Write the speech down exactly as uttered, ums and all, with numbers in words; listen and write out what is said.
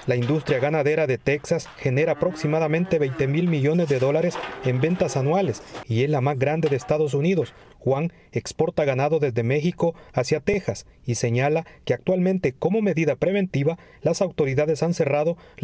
La industria ganadera de Texas genera aproximadamente veinte mil millones de dólares en ventas anuales y es la más grande de Estados Unidos. Juan exporta ganado desde México hacia Texas y señala que actualmente, como medida preventiva, las autoridades han cerrado